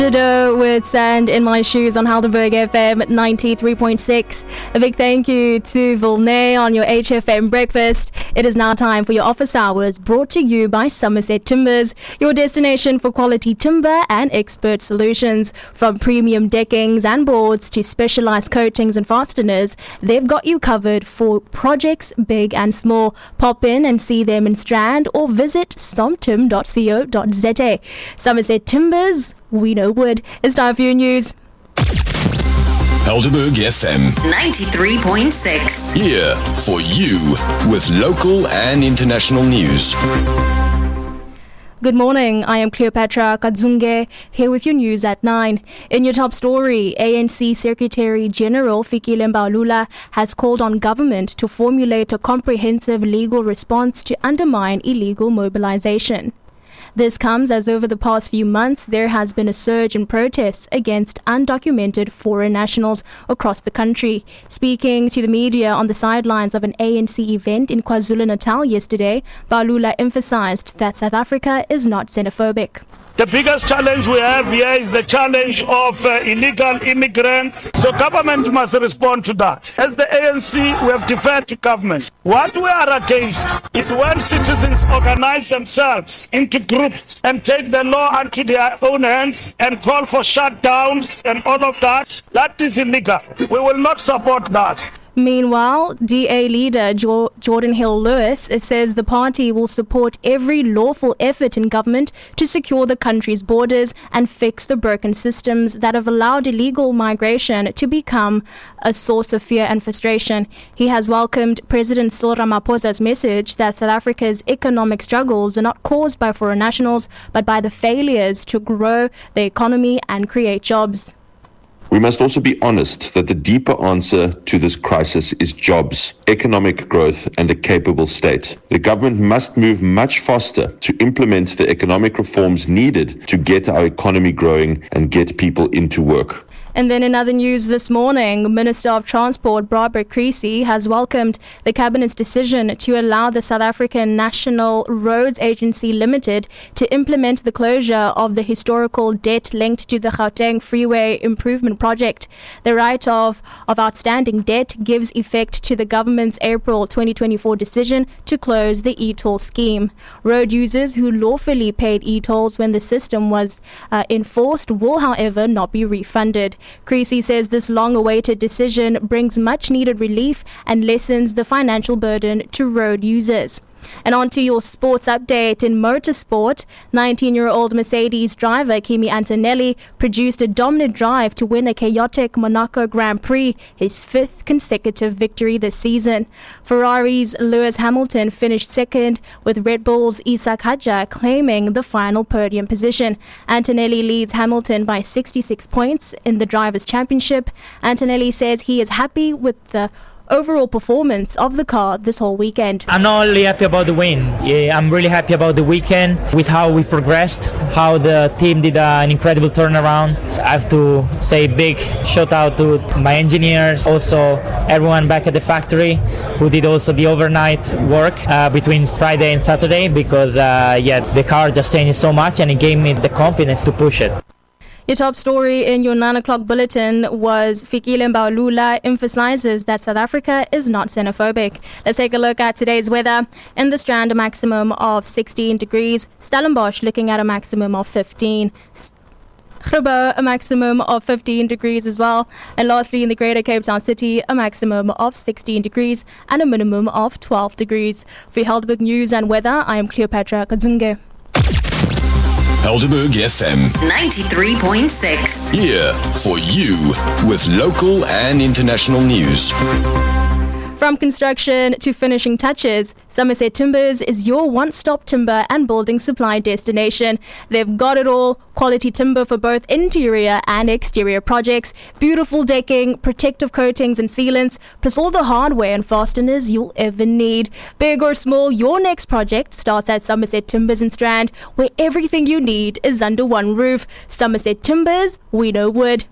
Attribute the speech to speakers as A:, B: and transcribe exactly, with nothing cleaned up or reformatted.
A: Dido with Sand in My Shoes on Helderberg F M ninety-three point six. A big thank you to Vilnay on your H F M breakfast. It is now time for your office hours, brought to you by Somerset Timbers, your destination for quality timber and expert solutions. From premium deckings and boards to specialized coatings and fasteners, they've got you covered for projects big and small. Pop in and see them in Strand or visit somtim dot co dot za. Somerset Timbers, we know wood. It's time for your news.
B: Helderberg F M
C: ninety-three point six.
B: Here for you with local and international news.
A: Good morning, I am Cleopatra Kadzunge, here with your news at nine. In your top story, A N C Secretary General Fikile Mbalula has called on government to formulate a comprehensive legal response to undermine illegal mobilization. This comes as over the past few months there has been a surge in protests against undocumented foreign nationals across the country. Speaking to the media on the sidelines of an A N C event in KwaZulu-Natal yesterday, Mbalula emphasized that South Africa is not xenophobic.
D: The biggest challenge we have here is the challenge of uh, illegal immigrants. So government must respond to that. As the A N C, we have deferred to government. What we are against is when citizens organize themselves into groups and take the law into their own hands and call for shutdowns and all of that. That is illegal. We will not support that.
A: Meanwhile, D A leader jo- Jordan Hill-Lewis says the party will support every lawful effort in government to secure the country's borders and fix the broken systems that have allowed illegal migration to become a source of fear and frustration. He has welcomed President Cyril Ramaphosa's message that South Africa's economic struggles are not caused by foreign nationals, but by the failures to grow the economy and create jobs.
E: We must also be honest that the deeper answer to this crisis is jobs, economic growth, and a capable state. The government must move much faster to implement the economic reforms needed to get our economy growing and get people into work.
A: And then in other news this morning, Minister of Transport Barbara Creecy has welcomed the Cabinet's decision to allow the South African National Roads Agency Limited to implement the closure of the historical debt linked to the Gauteng Freeway Improvement Project. The write-off of outstanding debt gives effect to the government's April twenty twenty-four decision to close the e-toll scheme. Road users who lawfully paid e-tolls when the system was uh, enforced will, however, not be refunded. Creecy says this long-awaited decision brings much-needed relief and lessens the financial burden to road users. And on to your sports update. In motorsport, nineteen-year-old Mercedes driver Kimi Antonelli produced a dominant drive to win a chaotic Monaco Grand Prix, his fifth consecutive victory this season. Ferrari's Lewis Hamilton finished second, with Red Bull's Isaac Hadjar claiming the final podium position. Antonelli leads Hamilton by sixty-six points in the Drivers' Championship. Antonelli says he is happy with the overall performance of the car this whole weekend.
F: I'm not only happy about the win, yeah, I'm really happy about the weekend, with how we progressed, how the team did uh, an incredible turnaround. I have to say big shout out to my engineers, also everyone back at the factory who did also the overnight work uh, between Friday and Saturday, because uh, yeah, the car just changed so much and it gave me the confidence to push it.
A: Your top story in your nine o'clock bulletin was Fikile Mbalula emphasizes that South Africa is not xenophobic. Let's take a look at today's weather. In the Strand, a maximum of sixteen degrees. Stellenbosch looking at a maximum of fifteen. Grebo, a maximum of fifteen degrees as well. And lastly, in the Greater Cape Town City, a maximum of sixteen degrees and a minimum of twelve degrees. For Helderberg News and Weather, I am Cleopatra Kadzunge.
B: Helderberg F M
C: ninety-three point six.
B: Here for you with local and international news.
A: From construction to finishing touches, Somerset Timbers is your one-stop timber and building supply destination. They've got it all: quality timber for both interior and exterior projects, beautiful decking, protective coatings and sealants, plus all the hardware and fasteners you'll ever need. Big or small, your next project starts at Somerset Timbers in Strand, where everything you need is under one roof. Somerset Timbers, we know wood.